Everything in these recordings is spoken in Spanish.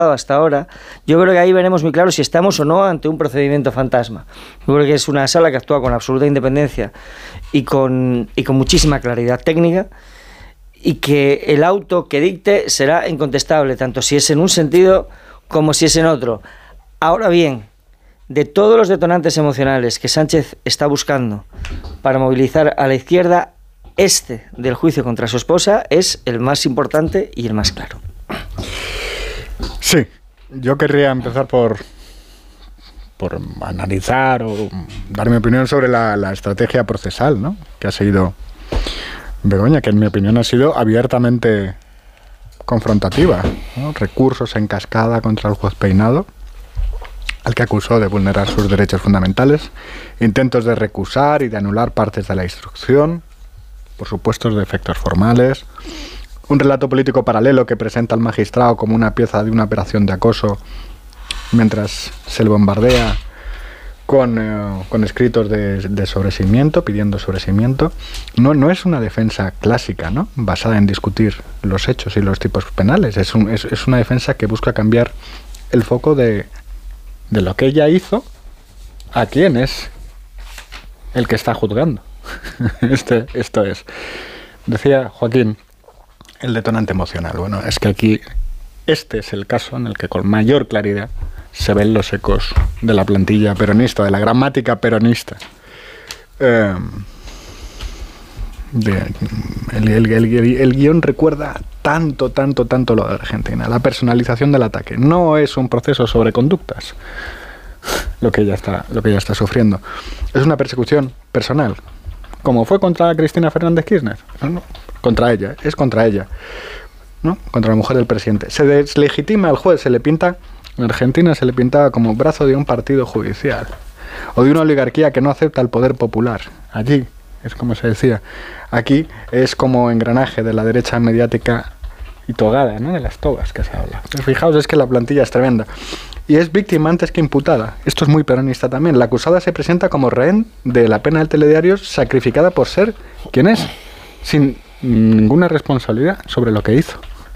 hasta ahora, yo creo que ahí veremos muy claro si estamos o no ante un procedimiento fantasma. Yo creo que es una sala que actúa con absoluta independencia y con muchísima claridad técnica, y que el auto que dicte será incontestable, tanto si es en un sentido como si es en otro. Ahora bien, de todos los detonantes emocionales que Sánchez está buscando para movilizar a la izquierda, este del juicio contra su esposa es el más importante y el más claro. Sí, yo querría empezar por analizar o dar mi opinión sobre la estrategia procesal, ¿no?, que ha seguido Begoña, que en mi opinión ha sido abiertamente confrontativa, ¿no? Recursos en cascada contra el juez Peinado, al que acusó de vulnerar sus derechos fundamentales, intentos de recusar y de anular partes de la instrucción, por supuestos defectos formales, un relato político paralelo que presenta al magistrado como una pieza de una operación de acoso mientras se le bombardea con escritos de sobreseimiento, pidiendo sobreseimiento. No es una defensa clásica, ¿no?, basada en discutir los hechos y los tipos penales. Es una defensa que busca cambiar el foco de lo que ella hizo a quién es el que está juzgando. Esto es. Decía Joaquín, el detonante emocional. Bueno, es que aquí este es el caso en el que con mayor claridad se ven los ecos de la plantilla peronista, de la gramática peronista. El guión recuerda tanto lo de Argentina, la personalización del ataque. No es un proceso sobre conductas lo que ella está sufriendo. Es una persecución personal, como fue contra Cristina Fernández Kirchner. No, contra ella, ¿no?, contra la mujer del presidente. Se deslegitima al juez, en Argentina se le pintaba como brazo de un partido judicial o de una oligarquía que no acepta el poder popular. Allí es como se decía. Aquí es como engranaje de la derecha mediática y togada, ¿no?, de las togas que se habla. Pero fijaos, es que la plantilla es tremenda. Y es víctima antes que imputada. Esto es muy peronista también. La acusada se presenta como rehén de la pena del telediario, sacrificada por ser quien es, sin ninguna responsabilidad sobre lo que hizo.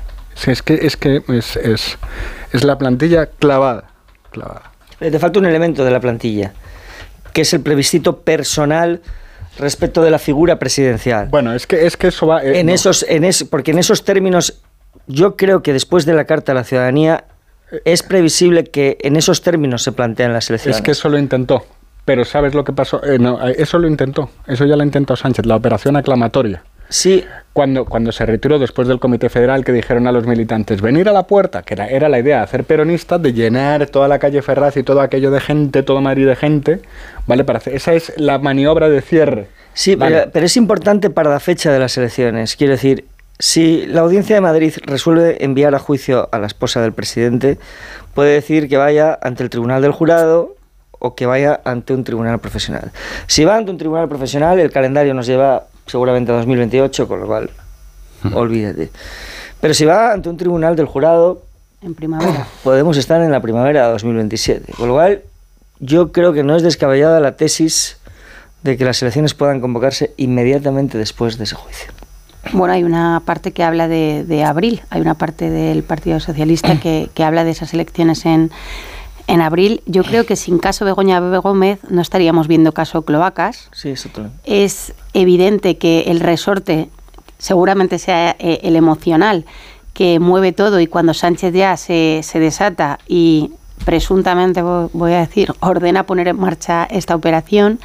Es la plantilla clavada. Te falta un elemento de la plantilla, que es el plebiscito personal respecto de la figura presidencial. Bueno, es que eso va... porque en esos términos, yo creo que después de la Carta a la Ciudadanía, es previsible que en esos términos se plantean las elecciones. Es que eso lo intentó, pero ¿sabes lo que pasó? Eso lo intentó, eso ya lo intentó Sánchez, la operación aclamatoria. Sí. Cuando se retiró después del Comité Federal, que dijeron a los militantes, venir a la puerta, que era la idea de hacer peronistas, de llenar toda la calle Ferraz y todo aquello de gente, todo Madrid de gente, ¿vale? Esa es la maniobra de cierre. Sí, ¿vale? pero es importante para la fecha de las elecciones. Quiero decir, si la Audiencia de Madrid resuelve enviar a juicio a la esposa del presidente, puede decir que vaya ante el Tribunal del Jurado o que vaya ante un tribunal profesional. Si va ante un tribunal profesional, el calendario nos lleva seguramente a 2028, con lo cual olvídate. Pero si va ante un tribunal del jurado, en primavera, podemos estar en la primavera de 2027. Con lo cual, yo creo que no es descabellada la tesis de que las elecciones puedan convocarse inmediatamente después de ese juicio. Bueno, hay una parte que habla de abril, hay una parte del Partido Socialista que habla de esas elecciones en abril. Yo creo que sin caso Begoña Gómez no estaríamos viendo caso Cloacas. Sí, exactamente. Es evidente que el resorte seguramente sea el emocional que mueve todo, y cuando Sánchez ya se desata y presuntamente, voy a decir, ordena poner en marcha esta operación,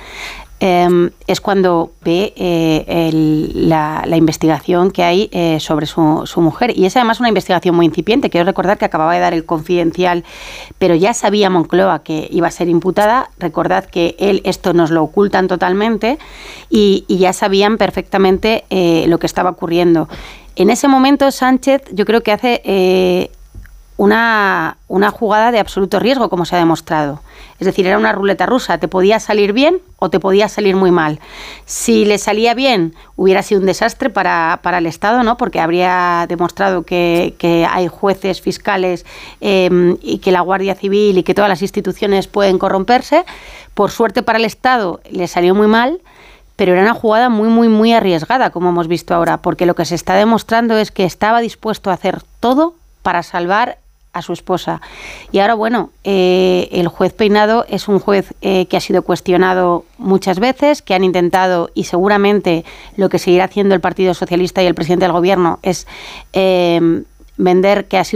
es cuando ve la investigación que hay sobre su mujer. Y es además una investigación muy incipiente. Quiero recordar que acababa de dar el Confidencial, pero ya sabía Moncloa que iba a ser imputada. Recordad que esto nos lo ocultan totalmente y ya sabían perfectamente lo que estaba ocurriendo. En ese momento Sánchez, yo creo que hace una jugada de absoluto riesgo, como se ha demostrado. Es decir, era una ruleta rusa, te podía salir bien o te podía salir muy mal. Si le salía bien, hubiera sido un desastre para el Estado, ¿no? Porque habría demostrado que hay jueces, fiscales y que la Guardia Civil y que todas las instituciones pueden corromperse. Por suerte para el Estado le salió muy mal, pero era una jugada muy arriesgada, como hemos visto ahora, porque lo que se está demostrando es que estaba dispuesto a hacer todo para salvar a su esposa. Y ahora, bueno, el juez Peinado es un juez que ha sido cuestionado muchas veces, que han intentado, y seguramente lo que seguirá haciendo el Partido Socialista y el presidente del Gobierno es vender que ha sido